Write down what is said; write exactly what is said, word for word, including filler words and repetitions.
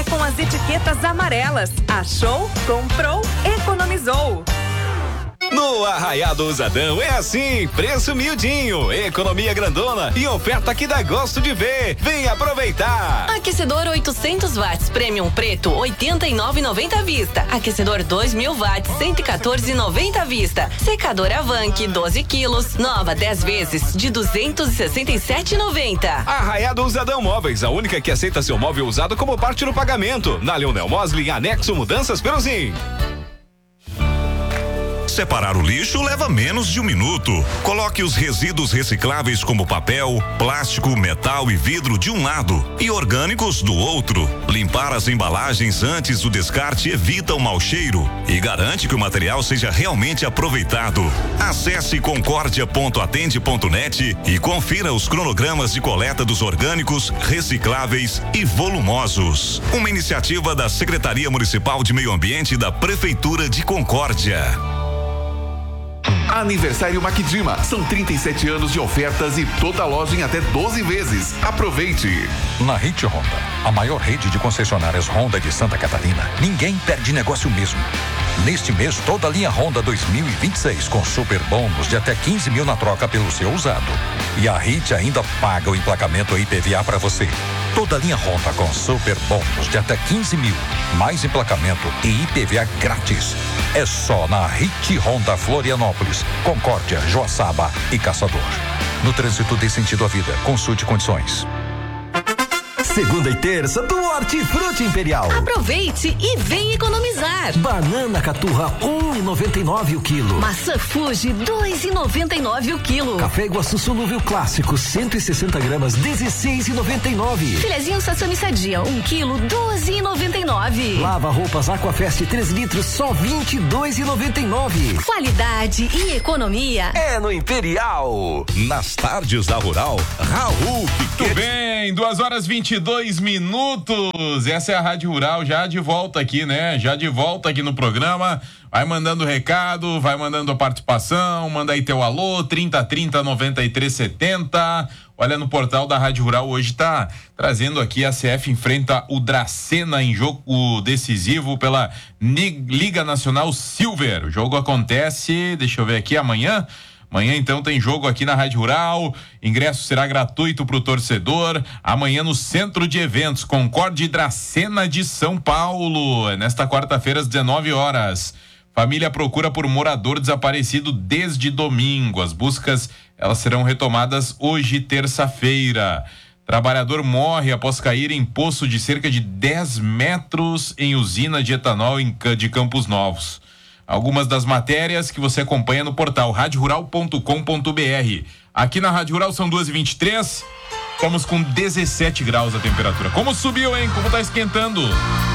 é com as etiquetas amarelas. Achou, comprou, economizou. No Arraiado Usadão é assim, preço miudinho, economia grandona e oferta que dá gosto de ver. Vem aproveitar. Aquecedor oitocentos watts Premium Preto oitenta e nove e noventa à vista. Aquecedor dois mil watts cento e quatorze e noventa à vista. Secador Avanc doze quilos, nova dez vezes de duzentos e sessenta e sete e noventa. Arraiado Usadão Móveis, a única que aceita seu móvel usado como parte do pagamento. Na Leonel Mosley, anexo Mudanças Perusim. Separar o lixo leva menos de um minuto. Coloque os resíduos recicláveis como papel, plástico, metal e vidro de um lado e orgânicos do outro. Limpar as embalagens antes do descarte evita o mau cheiro e garante que o material seja realmente aproveitado. Acesse concórdia ponto atende ponto net e confira os cronogramas de coleta dos orgânicos, recicláveis e volumosos. Uma iniciativa da Secretaria Municipal de Meio Ambiente da Prefeitura de Concórdia. Aniversário Maquidima. São trinta e sete anos de ofertas e toda loja em até doze vezes. Aproveite. Na Hit Honda, a maior rede de concessionárias Honda de Santa Catarina, ninguém perde negócio mesmo. Neste mês, toda a linha Honda dois mil e vinte e seis com super bônus de até quinze mil na troca pelo seu usado. E a Hit ainda paga o emplacamento I P V A para você. Toda a linha Honda com super bônus de até quinze mil, mais emplacamento e I P V A grátis. É só na Hit Honda Florianópolis, Concórdia, Joaçaba e Caçador. No trânsito dê sentido à vida, consulte condições. Segunda e terça do Hortifruti Imperial. Aproveite e vem economizar. Banana caturra um e noventa e nove o quilo. Maçã Fuji dois e noventa e nove o quilo. Café Iguaçu Solúvel Clássico cento e sessenta gramas dezesseis e noventa e nove. Filezinho Sassami Sadia um quilo doze e noventa e nove. Lava roupas Aquafest três litros só vinte e dois e noventa e nove. Qualidade e economia é no Imperial. Nas tardes da Rural, Raul Piquet. Tudo bem, duas horas vinte e dois minutos. Essa é a Rádio Rural já de volta aqui, né? Já de volta aqui no programa. Vai mandando recado, vai mandando a participação, manda aí teu alô, trinta, trinta, noventa e três, setenta. Olha, no portal da Rádio Rural hoje tá trazendo aqui: a C F enfrenta o Dracena em jogo decisivo pela Liga Nacional Silver. O jogo acontece, deixa eu ver aqui, amanhã. Amanhã, então, tem jogo aqui na Rádio Rural. Ingresso será gratuito para o torcedor. Amanhã no Centro de Eventos, Concórdia e Dracena de São Paulo. Nesta quarta-feira, às dezenove horas. Família procura por morador desaparecido desde domingo. As buscas, elas serão retomadas hoje, terça-feira. Trabalhador morre após cair em poço de cerca de dez metros em usina de etanol em, de Campos Novos. Algumas das matérias que você acompanha no portal rádio rural ponto com ponto b r. Aqui na Rádio Rural são duas e vinte e três. Estamos com dezessete graus a temperatura. Como subiu, hein? Como tá esquentando?